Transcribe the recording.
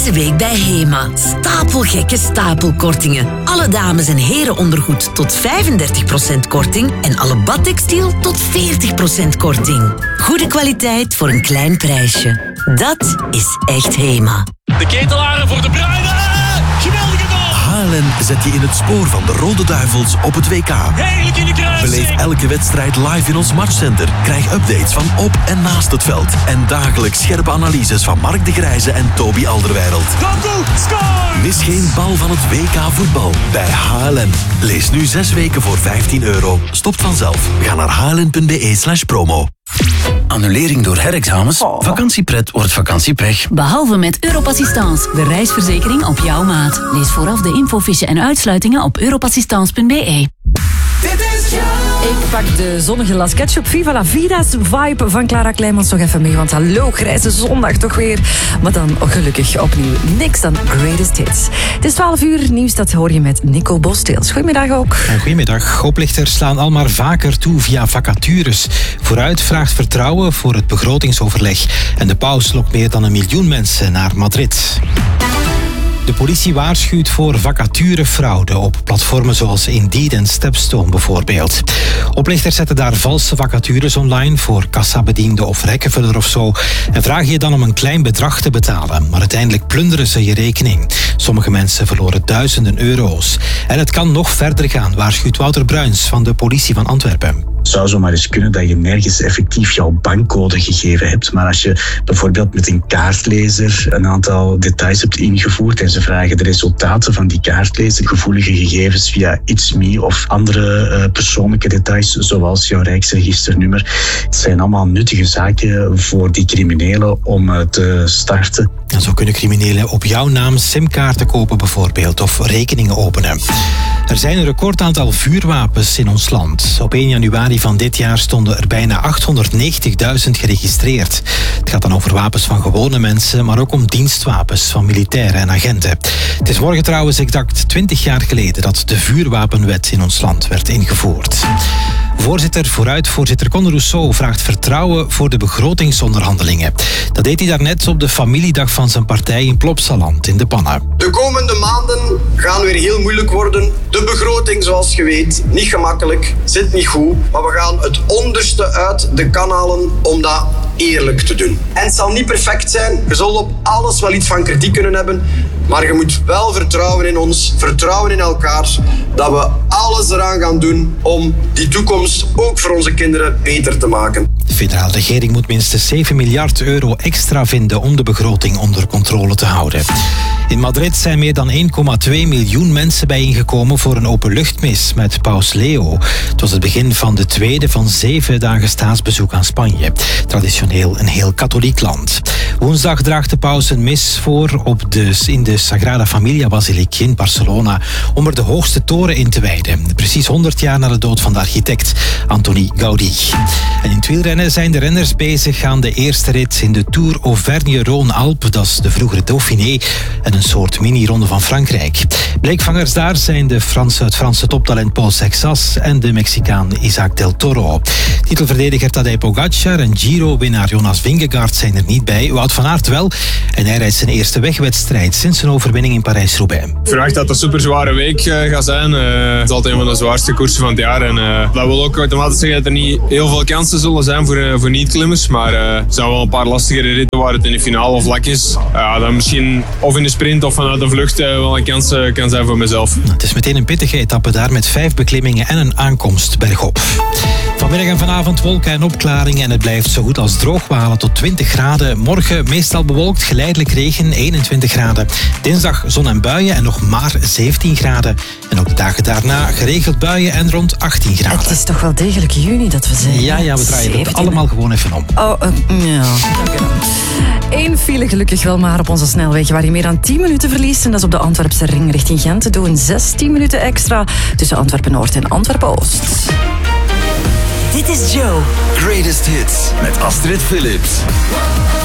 Deze week bij HEMA. Stapelgekke stapelkortingen. Alle dames- en herenondergoed tot 35% korting en alle badtextiel tot 40% korting. Goede kwaliteit voor een klein prijsje. Dat is echt HEMA. De ketelaren voor De Bruyne. Geweldige goal. Halen zet je in het spoor van de Rode Duivels op het WK. Heerlijk in de kruising. Beleef elke wedstrijd live in ons matchcenter. Krijg updates van op en naast het veld. En dagelijks scherpe analyses van Mark de Grijze en Toby Alderweireld. Doku, score! Mis geen bal van het WK voetbal bij HLN. Lees nu 6 weken voor €15. Stopt vanzelf. Ga naar hln.be/promo. Annulering door herexamens? Vakantiepret wordt vakantiepech. Behalve met Europassistance, de reisverzekering op jouw maat. Lees vooraf de infofiche en uitsluitingen op europassistance.be. Ik pak de zonnige Las Ketchup Viva la Vida's vibe van Clara Kleimans nog even mee. Want hallo, grijze zondag toch weer. Maar dan gelukkig opnieuw niks dan greatest hits. Het is 12 uur, nieuws dat hoor je met Nico Bosteels. Goedemiddag ook. Goedemiddag. Oplichters slaan al maar vaker toe via vacatures. Vooruit vraagt vertrouwen voor het begrotingsoverleg. En de paus lokt meer dan 1 miljoen mensen naar Madrid. De politie waarschuwt voor vacaturefraude op platformen zoals Indeed en Stepstone bijvoorbeeld. Oplichters zetten daar valse vacatures online voor kassabediende of rekkenvuller of zo en vragen je dan om een klein bedrag te betalen, maar uiteindelijk plunderen ze je rekening. Sommige mensen verloren duizenden euro's. En het kan nog verder gaan, waarschuwt Wouter Bruins van de politie van Antwerpen. Het zou zomaar eens kunnen dat je nergens effectief jouw bankcode gegeven hebt. Maar als je bijvoorbeeld met een kaartlezer een aantal details hebt ingevoerd en ze vragen de resultaten van die kaartlezer, gevoelige gegevens via ItsMe of andere persoonlijke details zoals jouw Rijksregisternummer. Het zijn allemaal nuttige zaken voor die criminelen om te starten. En zo kunnen criminelen op jouw naam simkaarten kopen bijvoorbeeld of rekeningen openen. Er zijn een recordaantal vuurwapens in ons land. Op 1 januari van dit jaar stonden er bijna 890.000 geregistreerd. Het gaat dan over wapens van gewone mensen, maar ook om dienstwapens van militairen en agenten. Het is morgen trouwens exact 20 jaar geleden dat de vuurwapenwet in ons land werd ingevoerd. Voorzitter Conor Rousseau vraagt vertrouwen voor de begrotingsonderhandelingen. Dat deed hij daarnet op de familiedag van zijn partij in Plopsaland in de Pannen. De komende maanden gaan weer heel moeilijk worden. De begroting, zoals je weet, niet gemakkelijk, zit niet goed. Maar we gaan het onderste uit de kan halen om dat eerlijk te doen. En het zal niet perfect zijn. Je zult op alles wel iets van kritiek kunnen hebben. Maar je moet wel vertrouwen in ons, vertrouwen in elkaar, dat we alles eraan gaan doen om die toekomst ook voor onze kinderen beter te maken. De federale regering moet minstens 7 miljard euro extra vinden om de begroting onder controle te houden. In Madrid zijn meer dan 1,2 miljoen mensen bijeengekomen voor een openluchtmis met paus Leo. Het was het begin van de tweede van 7 dagen staatsbezoek aan Spanje. Traditioneel een heel katholiek land. Woensdag draagt de paus een mis voor in de Sagrada Familia Basiliek in Barcelona om er de hoogste toren in te wijden. Precies 100 jaar na de dood van de architect Antoni Gaudí. En in het wielrennen zijn de renners bezig aan de eerste rit in de Tour Auvergne-Rhône-Alpes. Dat is de vroegere Dauphiné en een soort mini-ronde van Frankrijk. Bleekvangers daar zijn het Franse toptalent Paul Sexas en de Mexicaan Isaac del Toro. Titelverdediger Tadej Pogacar en Giro-winnaar Jonas Vingegaard zijn er niet bij. Wout van Aert wel. En hij rijdt zijn eerste wegwedstrijd sinds zijn overwinning in Parijs-Roubaix. Ik verwacht dat het een super zware week gaat zijn. Het is altijd een van de zwaarste koersen van het jaar. En dat wil ook automatisch zeggen dat er niet heel veel kansen zullen zijn voor niet-klimmers. Maar er zijn wel een paar lastigere ritten waar het in de finale vlak is. Dan misschien of in de sprint of vanuit de vlucht wel een kans kan zijn voor mezelf. Het is meteen een pittige etappe daar met 5 beklimmingen en een aankomst bergop. Vanmiddag en vanavond wolken en opklaringen en het blijft zo goed als droog. We halen tot 20 graden. Morgen meestal bewolkt, geleidelijk regen, 21 graden. Dinsdag zon en buien en nog maar 17 graden. En ook de dagen daarna geregeld buien en rond 18 graden. Het is toch wel degelijk juni dat we zijn. Ja, we draaien het allemaal gewoon even om. Ja. Eén file gelukkig wel maar op onze snelweg waar je meer dan 10 minuten verliest. En dat is op de Antwerpse ring richting Gent. Te doen 16 minuten extra tussen Antwerpen-Noord en Antwerpen-Oost. Dit is Joe. Greatest Hits met Astrid Phillips.